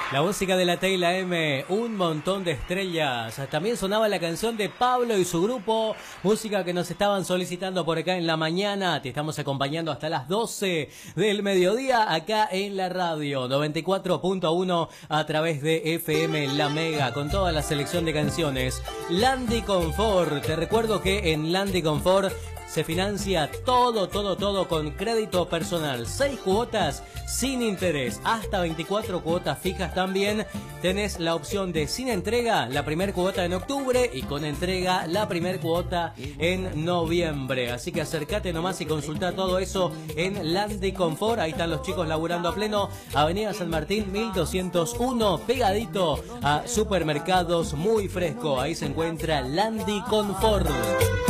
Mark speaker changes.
Speaker 1: La música de la Teyla M, un montón de estrellas. También sonaba la canción de Pablo y su grupo, música que nos estaban solicitando por acá en la mañana. Te estamos acompañando hasta las 12 del mediodía acá en la radio 94.1 a través de FM La Mega con toda la selección de canciones. Landy Confort, te recuerdo que en Landy Confort se financia todo con crédito personal. 6 cuotas sin interés, hasta 24 cuotas fijas también. Tenés la opción de sin entrega, la primera cuota en octubre y con entrega la primera cuota en noviembre. Así que acércate nomás y consulta todo eso en Landy Confort. Ahí están los chicos laburando a pleno. Avenida San Martín 1201, pegadito a Supermercados Muy Fresco. Ahí se encuentra Landy Confort.